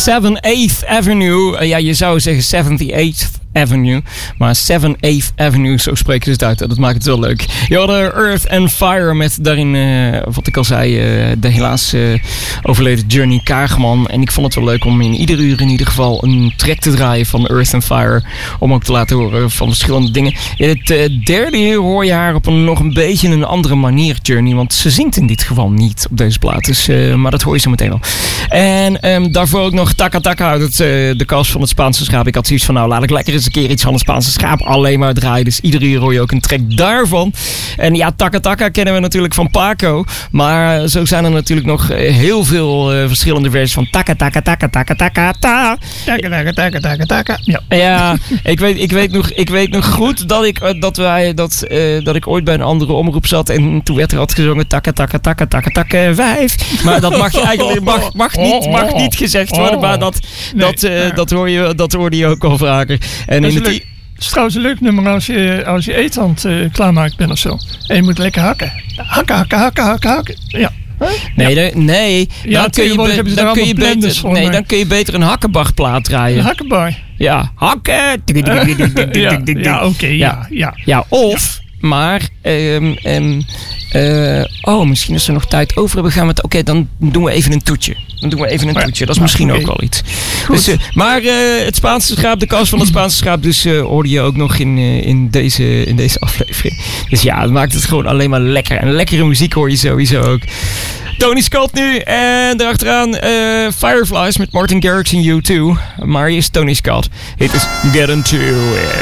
7th Avenue. Ja, je zou zeggen 78th Avenue. Maar 7th Avenue, zo spreken ze het uit. Dat maakt het wel leuk. Je had Earth and Fire met daarin, wat ik al zei, de helaas overleden Johnny Kaagman. En ik vond het wel leuk om in ieder uur in ieder geval een track te draaien van Earth and Fire. Om ook te laten horen van verschillende dingen. In het derde uur hoor je haar op nog een beetje een andere manier, Journey. Want ze zingt in dit geval niet op deze plaat. Dus, maar dat hoor je zo meteen al. En daarvoor ook nog Taka Taka uit de cast van het Spaanse Schaap. Ik had zoiets van, nou laat ik lekker eens een keer iets van het Spaanse Schaap alleen maar draaien. Dus iedere uur hoor je ook een track daarvan. En ja, Taka Taka kennen we natuurlijk van Paco. Maar zo zijn er natuurlijk nog heel veel verschillende versies van Taka Taka Taka Taka Taka Ta. Taka Taka Taka Taka Taka. Ja, ik weet nog goed dat ik ooit bij een andere omroep zat en toen werd er altijd gezongen Taka Taka Taka Taka Taka 5. Maar dat mag je eigenlijk mag niet gezegd worden, maar dat hoorde je ook al vaker. En dat is trouwens een leuk nummer als je eten aan het klaarmaken bent of zo. En je moet lekker hakken. Hakken. Ja. Nee. Ja, dan kun je beter een hakkenbarplaat draaien. Een hakkenbar? Ja, hakken. Ja, oké. Ja, of... Maar, misschien als we nog tijd over hebben, gaan we het... Oké, dan doen we even een toetje. Dat is misschien ook wel iets. Dus, maar het Spaanse Schaap, de cast van het Spaanse Schaap, dus hoorde je ook nog in deze aflevering. Dus ja, het maakt het gewoon alleen maar lekker. En lekkere muziek hoor je sowieso ook. Tony Scott nu en daarachteraan Fireflies met Martin Garrix en U2. Maar hier is Tony Scott. Het is Get Into It.